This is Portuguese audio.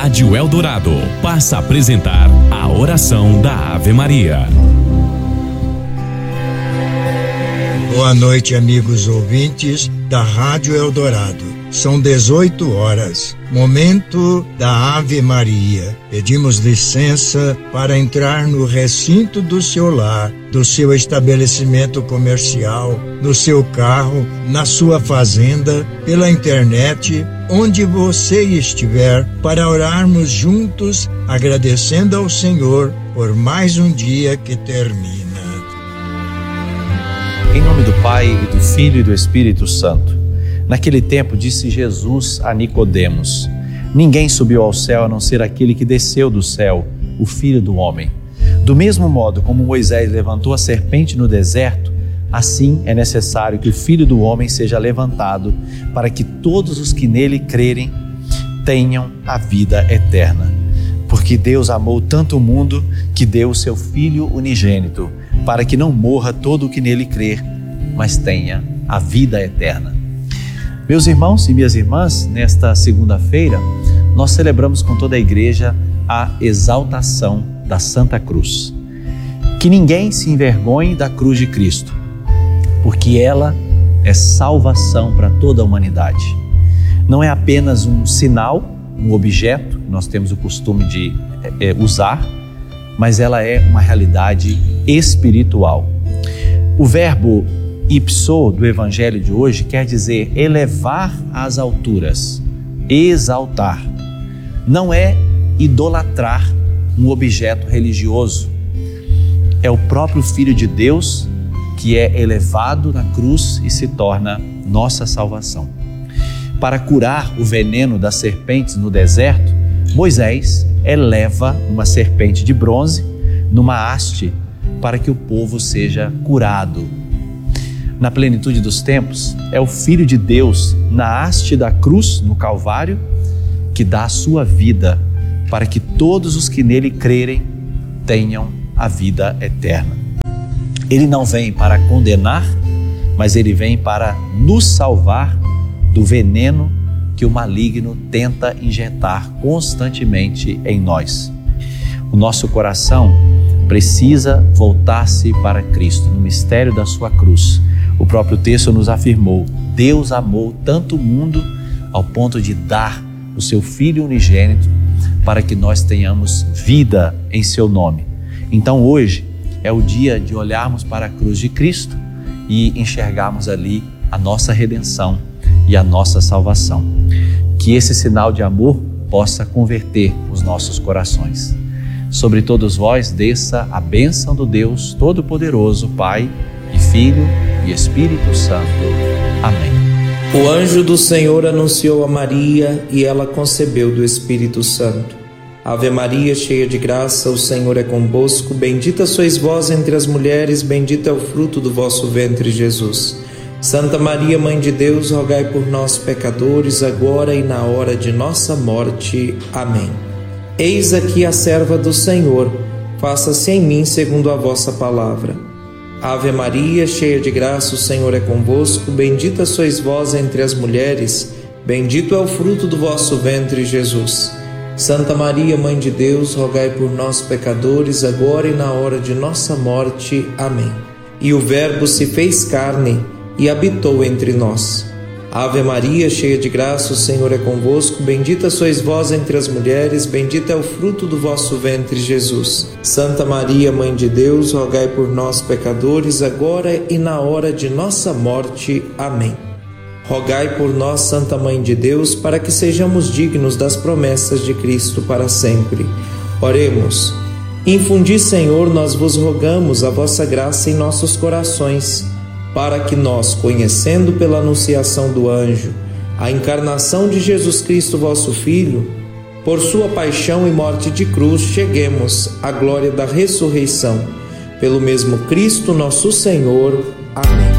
Rádio Eldorado passa a apresentar a oração da Ave Maria. Boa noite, amigos ouvintes da Rádio Eldorado. São 18 horas, momento da Ave Maria. Pedimos licença para entrar no recinto do seu lar, do seu estabelecimento comercial, no seu carro, na sua fazenda, pela internet, onde você estiver, para orarmos juntos, agradecendo ao Senhor por mais um dia que termina. Em nome do Pai, e do Filho e do Espírito Santo. Naquele tempo disse Jesus a Nicodemos: ninguém subiu ao céu a não ser aquele que desceu do céu, o Filho do Homem. Do mesmo modo como Moisés levantou a serpente no deserto, assim é necessário que o Filho do Homem seja levantado, para que todos os que nele crerem tenham a vida eterna. Porque Deus amou tanto o mundo que deu o seu Filho unigênito, para que não morra todo o que nele crer, mas tenha a vida eterna. Meus irmãos e minhas irmãs, nesta segunda-feira, nós celebramos com toda a igreja a exaltação da Santa Cruz. Que ninguém se envergonhe da cruz de Cristo, porque ela é salvação para toda a humanidade. Não é apenas um sinal, um objeto, que nós temos o costume de usar, mas ela é uma realidade espiritual. O verbo ipso do evangelho de hoje quer dizer elevar às alturas, exaltar. Não é idolatrar um objeto religioso. É o próprio Filho de Deus que é elevado na cruz e se torna nossa salvação. Para curar o veneno das serpentes no deserto, Moisés eleva uma serpente de bronze numa haste para que o povo seja curado. Na plenitude dos tempos, é o Filho de Deus, na haste da cruz, no Calvário, que dá a sua vida para que todos os que nele crerem tenham a vida eterna. Ele não vem para condenar, mas ele vem para nos salvar do veneno que o maligno tenta injetar constantemente em nós. O nosso coração precisa voltar-se para Cristo, no mistério da sua cruz. O próprio texto nos afirmou: Deus amou tanto o mundo ao ponto de dar o seu Filho unigênito para que nós tenhamos vida em seu nome. Então hoje é o dia de olharmos para a cruz de Cristo e enxergarmos ali a nossa redenção e a nossa salvação. Que esse sinal de amor possa converter os nossos corações. Sobre todos vós desça a bênção do Deus Todo-Poderoso, Pai e Filho e Espírito Santo. Amém. O anjo do Senhor anunciou a Maria e ela concebeu do Espírito Santo. Ave Maria, cheia de graça, o Senhor é convosco. Bendita sois vós entre as mulheres, bendito é o fruto do vosso ventre, Jesus. Santa Maria, Mãe de Deus, rogai por nós, pecadores, agora e na hora de nossa morte. Amém. Eis aqui a serva do Senhor, faça-se em mim segundo a vossa palavra. Ave Maria, cheia de graça, o Senhor é convosco. Bendita sois vós entre as mulheres, bendito é o fruto do vosso ventre, Jesus. Santa Maria, Mãe de Deus, rogai por nós, pecadores, agora e na hora de nossa morte. Amém. E o Verbo se fez carne e habitou entre nós. Ave Maria, cheia de graça, o Senhor é convosco. Bendita sois vós entre as mulheres, bendito é o fruto do vosso ventre, Jesus. Santa Maria, Mãe de Deus, rogai por nós, pecadores, agora e na hora de nossa morte. Amém. Rogai por nós, Santa Mãe de Deus, para que sejamos dignos das promessas de Cristo para sempre. Oremos. Infundi, Senhor, nós vos rogamos a vossa graça em nossos corações, para que nós, conhecendo pela anunciação do anjo a encarnação de Jesus Cristo, vosso Filho, por sua paixão e morte de cruz, cheguemos à glória da ressurreição. Pelo mesmo Cristo nosso Senhor. Amém.